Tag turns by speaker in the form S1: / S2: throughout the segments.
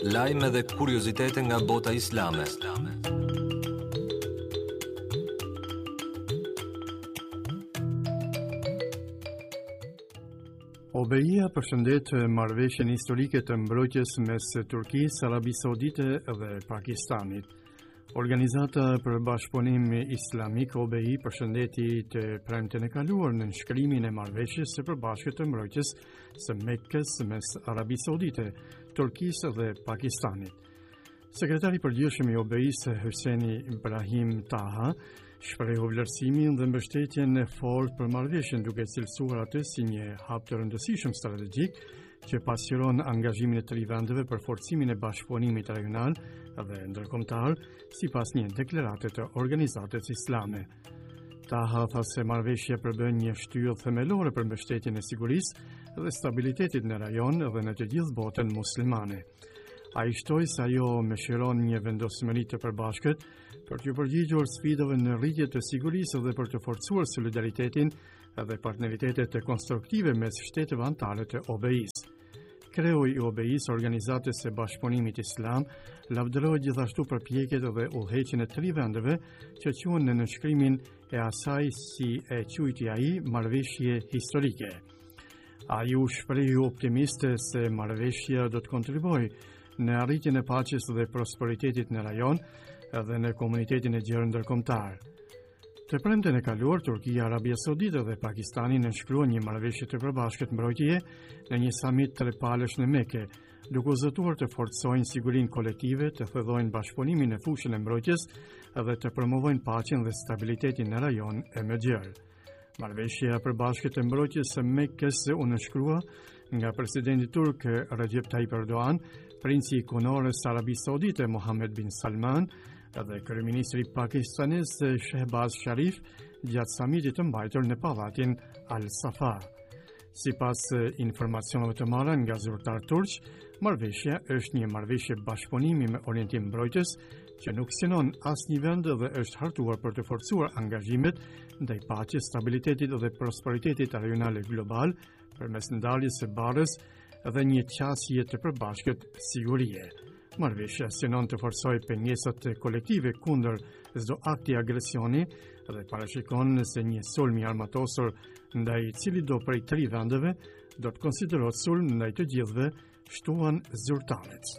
S1: Lajme dhe kuriozitete nga bota islame.
S2: OBE-ja përshëndet marrëveshjen historike të mbrojtjes mes Turqisë, Arabisë Saudite dhe Pakistanit. Organizata për Bashkëpunim Islamik OBE përshëndeti të premten e kaluar në nënshkrimin e marrëveshjes së përbashkët të mbrojtjes së Mekkës mes Arabisë Saudite, Turqisë dhe Pakistanit. Sekretari i përgjithshëm i OBE-s Hyseni Ibrahim Taha shprehu vlerësimin dhe mbështetjen e fortë për marrëveshjen, duke cilësuar atë si një hap të rëndësishëm strategjik që pasqyron angazhimin e të ri vendeve për forcimin e bashkëpunimit regional dhe ndërkombëtar, sipas një deklarate të organizatës islame. Taha tha se marrëveshja përbën një shtyrë themelore për mbështetjen e sigurisë dhe stabilitetit në rajon dhe në të gjithë botën muslimane. Ai shtoi se ajo mëshiron një vendosmëri të përbashkët për të përgjigjur sfidave në rritje të sigurisë dhe për të forcuar solidaritetin dhe partneritetet konstruktive mes shteteve anëtare të OBE-s. Kreu i OBE-s, Organizatës së Bashkëpunimit Islam, lavdëroi gjithashtu përpjekjet dhe udhëheqjen e të ri vendeve që quhen në nënshkrimin e asaj, si e quajti ai, marrëveshje historike. Ai u shprehu optimist se marrëveshja do të kontribuojë në arritjen e paqes dhe prosperitetit në rajon dhe në komunitetin e gjerë ndërkombëtar. Të premten e kaluar, Turqia, Arabia Saudite dhe Pakistani nënshkruan një marrëveshje të përbashkët mbrojtjeje në një samit trepalësh në Mekë, duke u zëtuar të forcojnë sigurinë kolektive, të thellojnë bashkëpunimin në fushën e mbrojtjes dhe të promovojnë paqen dhe stabilitetin në rajon e më gjerë. Marrëveshja e përbashkët e mbrojtjes së Mekës u nënshkrua nga presidenti turk Recep Tayyip Erdogan, princi i konorës Arabisë Saudite Mohammed bin Salman dhe kryeministri pakistanes Shehbaz Sharif gjatë samitit të mbajtur në pallatin Al Safa. Sipas informacioneve të marra nga zyrtar turq, marrëveshja është një marrëveshje bashkëpunimi me orientim mbrojtës që nuk synon asnjë vend dhe është hartuar për të forcuar angazhimet ndaj paqes, stabilitetit dhe prosperitetit rajonal e global përmes ndarjes së barrës dhe një qasje të përbashkët sigurie. Marrëveshja synon të forcojë pengesat kolektive kundër çdo akti agresioni dhe parashikon se një sulm i armatosur ndaj cili do prej të ri vendeve do të konsiderohet sulm ndaj të gjithëve, shtuan zyrtarët.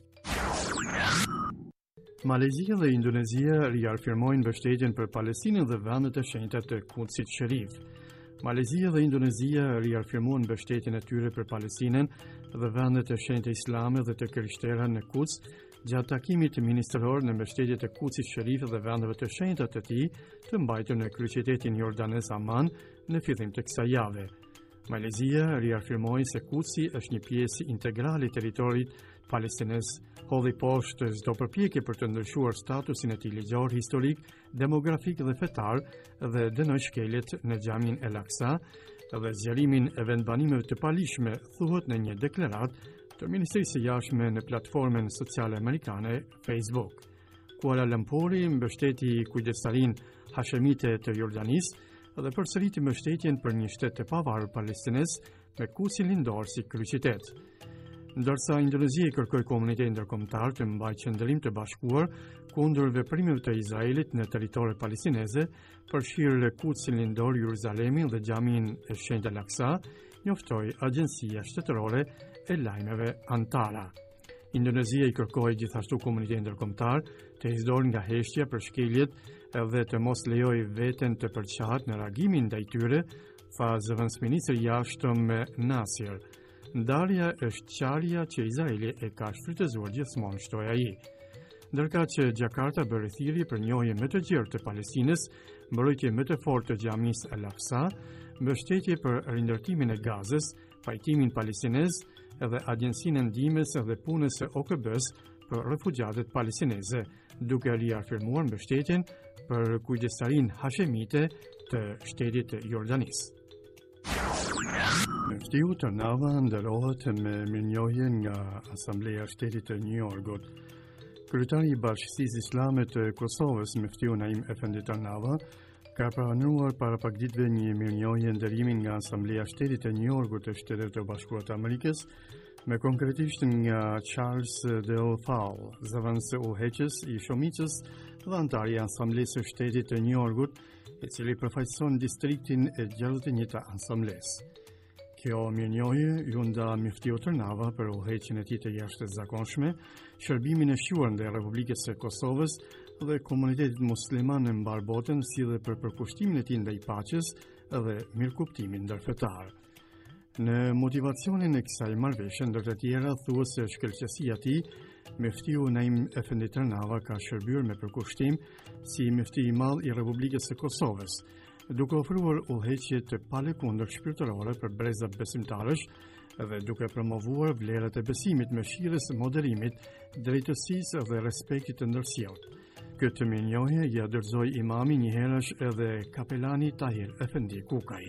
S2: Malezia dhe Indonezia riafirmojnë mbështetjen për Palestinën dhe vendet e shenjta të Kudsit Sherif. Malezia dhe Indonezia riafirmuan mbështetjen e tyre për Palestinën dhe vendet e shenjta islame dhe të krishterë në Kuds gjatë takimit ministror në mbështetje të Kudsit Sherif dhe vendeve të shenjta të tij të mbajtur në kryeqytetin jordanes Amman në fillim të kësaj jave. Malezia riafirmoi se Kudsi është një pjesë integrale e territorit palestinez, hodhi poshtë çdo përpjekje për të ndryshuar statusin e tij ligjor, historik, demografik dhe fetar dhe dënoi shkeljet në xhamin El Aqsa dhe zgjerimin e vendbanimeve të palishme, thuhet në një deklaratë të Ministrisë së Jashtme në platformën sociale amerikane Facebook. Kuala Lumpuri mbështeti kujdestarinë hashemite të Jordanisë dhe përsëriti mbështetjen për një shtet të pavarur palestinez me Kudsin lindor si kryeqytet. Ndërsa Indonezia kërkoi komunitetin ndërkombëtar të mbajë qëndrim të bashkuar kundër veprimeve të Izraelit në territoret palestineze, përfshirë Kudsin lindor, Jeruzalemin dhe xhamin e shenjtë Al Aqsa, njoftoi Agjencia Shtetërore e Lajmeve Antara. Indonezia i kërkoi gjithashtu komunitetin ndërkombëtar të heqëdorë nga heshtja për shkeljet dhe të mos lejojë veten të përçahet në reagimin ndaj tyre, tha zëvendësministri i jashtëm Nasir. Ndarja është qarja që Izraeli e ka shfrytëzuar gjithmonë, shtoi ai. Ndërka që Jakarta bëri thirrje për njohje më të gjerë të Palestinës, mbrojtje më të fortë të xhamisë Al Aqsa, mbështetje për rindërtimin e Gazës, pajtimin palestinez dhe Agjencinë e Ndihmës dhe Punës së OKB-s për refugjatët palestineze, duke riafirmuar mbështetjen për kujdestarinë hashemite të shtetit të Jordanisë. Muftiu Tërnava nderohet me mirënjohje nga Asambleja e Shtetit të New Yorkut. Kryetari i Bashkisë Islame të Kosovës, Muftiu Naim Efendi Tërnava, ka pranuar para pak ditëve një mirënjohje ndërimi nga Asambleja e Shtetit të New Yorkut të Shtetit të Bashkuara të Amerikës Me konkretisht nga Charles Del Fall, zëvendës së udhëheqës i shumicës dhe antari i Asamblesë së Shtetit të New Yorkut, i cili përfaqëson distriktin e 61 të Asamblesë. Kjo mirënjohje ju nda Miftiu Tërnava për udhëheqjen e tij të jashtëzakonshme, shërbimin e shuar ndaj Republikës së Kosovës dhe komunitetit musliman në mbar botën, si dhe për përkushtimin e tij ndaj paqes dhe mirëkuptimin ndërfetar. Në motivacionin e kësaj marrëveshje, ndër të tjera, thuhet se shkëlqësia e tij, Miftiu Naim Efendi Tërnava ka shërbyer me përkushtim si mifti i madh i Republikës së Kosovës, duke ofruar udhëheqje të palëkundër shpirtërore për breza besimtarësh dhe duke promovuar vlerat e besimit me shires moderimit, drejtësisë dhe respektit të ndërsjellët. Këtë mirënjohje ja dorëzoi imami një herësh edhe kapelani Tahir Efendi Kukaj.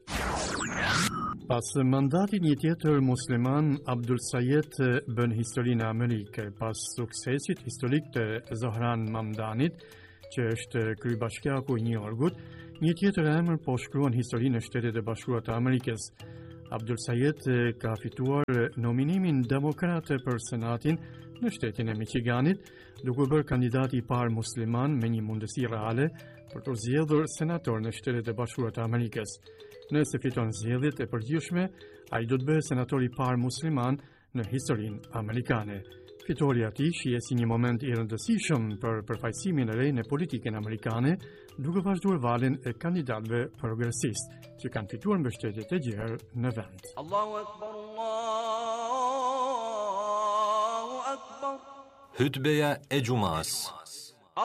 S2: Pas mandatit një tjetër musliman, Abdul Sayed bën historinë Amerike, pas suksesit historik të Zohran Mamdanit, që është kryebashkiaku i New Yorkut, një tjetër emër po shkruan historinë e Shtetit të Bashkuara të Amerikës. Abdul Sayed ka fituar nominimin demokrat për Senatin në shtetin e Michiganit, duke bërë kandidati i parë musliman me një mundësi reale për të zgjedhur senator në Shtetet e Bashkuara të Amerikës. Nëse fiton zgjedhjet e përgjithshme, ai do të bëhet senatori i parë musliman në historinë amerikane. Fitoria e tij shihet si një moment i rëndësishëm për përfaqësimin e re në politikën amerikane, duke vazhduar valën e kandidatëve progresist që kanë fituar mbështetje të gjerë në vend.
S3: Allahu Akbar, Allahu Akbar.
S1: Hutbeja e Gjumas.